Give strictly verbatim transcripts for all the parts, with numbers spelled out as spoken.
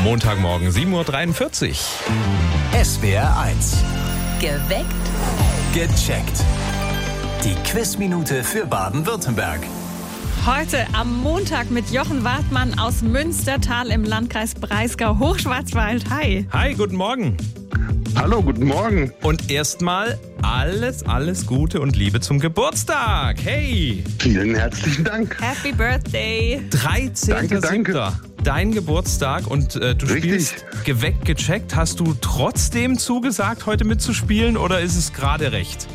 Montagmorgen sieben Uhr dreiundvierzig. S W R eins. Geweckt. Gecheckt. Die Quizminute für Baden-Württemberg. Heute am Montag mit Jochen Wartmann aus Münstertal im Landkreis Breisgau-Hochschwarzwald. Hi. Hi, guten Morgen. Hallo, guten Morgen. Und erstmal alles, alles Gute und Liebe zum Geburtstag. Hey. Vielen herzlichen Dank. Happy Birthday. dreizehnter Danke, siebter Dein Geburtstag und äh, du Richtig. spielst Geweckt, gecheckt. Hast du trotzdem zugesagt, heute mitzuspielen oder ist es gerade recht?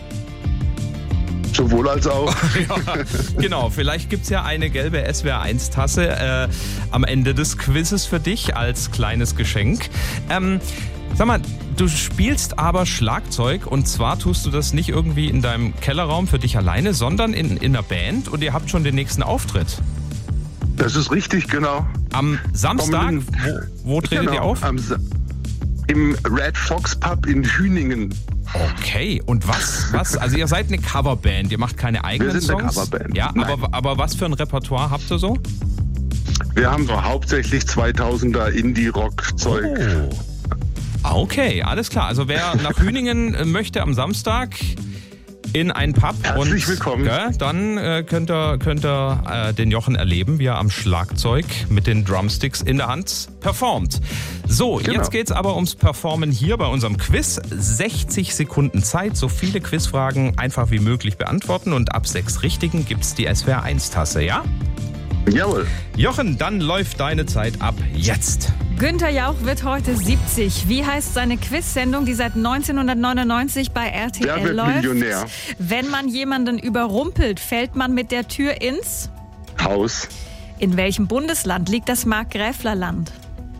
Sowohl als auch. Ja, genau, vielleicht gibt es ja eine gelbe S W R eins Tasse äh, am Ende des Quizzes für dich als kleines Geschenk. Ähm, sag mal, du spielst aber Schlagzeug und zwar tust du das nicht irgendwie in deinem Kellerraum für dich alleine, sondern in, in einer Band und ihr habt schon den nächsten Auftritt. Das ist richtig, genau. Am Samstag, Kommenden- wo, wo tretet genau, ihr auf? Am Sa- Im Red Fox Pub in Hüningen. Okay, und was, was, also ihr seid eine Coverband, ihr macht keine eigenen Wir sind eine Songs? Coverband. Ja, Nein. aber, aber was für ein Repertoire habt ihr so? Wir haben so hauptsächlich zweitausender Indie-Rock-Zeug. Oh. Okay, alles klar. Also wer nach Hüningen äh, möchte am Samstag in einen Pub Herzlich und willkommen. Gell, dann äh, könnt ihr, könnt ihr äh, den Jochen erleben, wie er am Schlagzeug mit den Drumsticks in der Hand performt. So, Genau. jetzt geht's aber ums Performen hier bei unserem Quiz. sechzig Sekunden Zeit, so viele Quizfragen einfach wie möglich beantworten und ab sechs Richtigen gibt's die S W R eins Tasse, ja? Jawohl. Jochen, dann läuft deine Zeit ab jetzt. Günther Jauch wird heute siebzig. Wie heißt seine Quiz-Sendung, die seit neunzehnhundertneunundneunzig bei R T L Wer wird läuft? Millionär? Wenn man jemanden überrumpelt, fällt man mit der Tür ins? Haus. In welchem Bundesland liegt das Markgräflerland?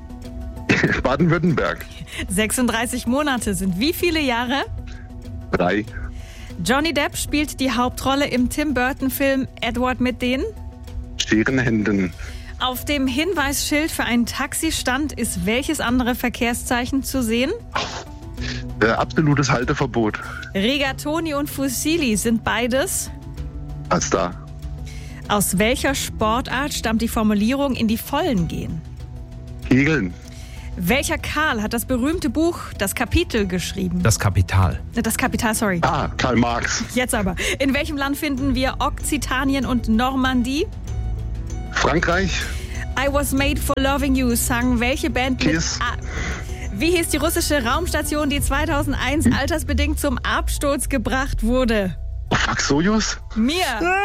Baden-Württemberg. sechsunddreißig Monate sind wie viele Jahre? Drei. Johnny Depp spielt die Hauptrolle im Tim Burton-Film Edward mit den? Scherenhänden. Auf dem Hinweisschild für einen Taxistand ist welches andere Verkehrszeichen zu sehen? Äh, absolutes Halteverbot. Rigatoni und Fusilli sind beides. Was da? Aus welcher Sportart stammt die Formulierung in die Vollen gehen? Kegeln. Welcher Karl hat das berühmte Buch Das Kapitel geschrieben? Das Kapital. Das Kapital, sorry. Ah, Karl Marx. Jetzt aber. In welchem Land finden wir Okzitanien und Normandie? Frankreich. I Was Made for Loving You sang welche Band mit Kiss. A- Wie hieß die russische Raumstation, die zweitausendeins altersbedingt zum Absturz gebracht wurde? Oh, fuck, Sojus? Mir.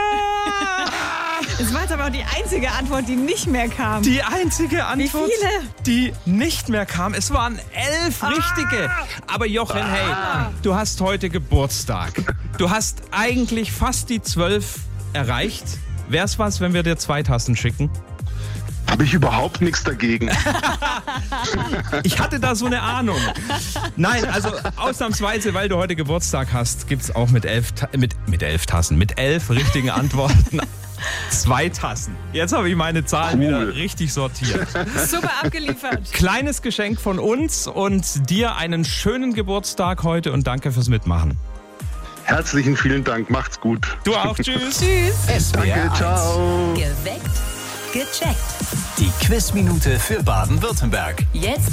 Es war jetzt aber auch die einzige Antwort, die nicht mehr kam. Die einzige Antwort, viele? die nicht mehr kam. Es waren elf richtige. Aber Jochen, hey, du hast heute Geburtstag. Du hast eigentlich fast die zwölf erreicht. Wär's was, wenn wir dir zwei Tassen schicken? Habe ich überhaupt nichts dagegen. Ich hatte da so eine Ahnung. Nein, also ausnahmsweise, weil du heute Geburtstag hast, gibt's auch mit elf, Ta- mit, mit elf Tassen, mit elf richtigen Antworten zwei Tassen. Jetzt habe ich meine Zahlen Cool. wieder richtig sortiert. Super abgeliefert. Kleines Geschenk von uns und dir einen schönen Geburtstag heute und danke fürs Mitmachen. Herzlichen vielen Dank. Macht's gut. Du auch, tschüss. Tschüss. S W R Danke, eins. ciao. Geweckt. Gecheckt. Die Quizminute für Baden-Württemberg. Jetzt